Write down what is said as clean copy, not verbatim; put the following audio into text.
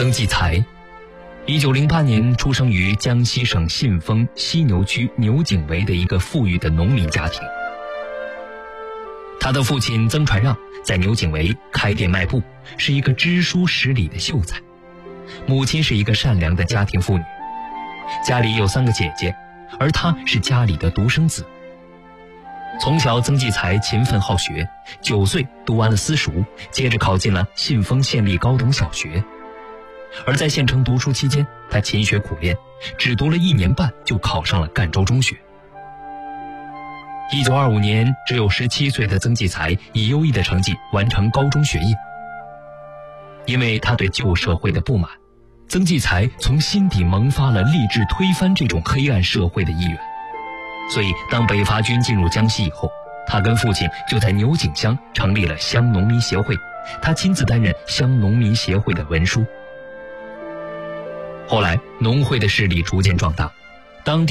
曾纪才，1908年出生于江西省信丰犀牛区牛颈围的一个富裕的农民家庭。他的父亲曾传让在牛颈围开店卖布，是一个知书识礼的秀才。母亲是一个善良的家庭妇女，家里有3个姐姐，而他是家里的独生子。从小曾纪才勤奋好学，9岁读完了私塾，接着考进了信丰县立高等小学。而在县城读书期间，他勤学苦练，只读了1年半就考上了赣州中学。1925年，只有17岁的曾纪才以优异的成绩完成高中学业。因为他对旧社会的不满，曾纪才从心底萌发了立志推翻这种黑暗社会的意愿。所以当北伐军进入江西以后，他跟父亲就在牛颈乡成立了乡农民协会，他亲自担任乡农民协会的文书。后来农会的势力逐渐壮大，当地